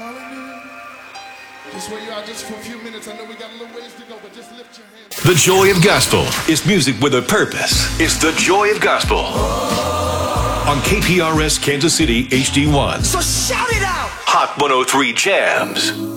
Hallelujah. Just where you are just for a few minutes. I know we got a little ways to go, but just lift your hands. The Joy of Gospel is music with a purpose. It's the Joy of Gospel on KPRS Kansas City HD1. So shout it out! Hot 103 Jams.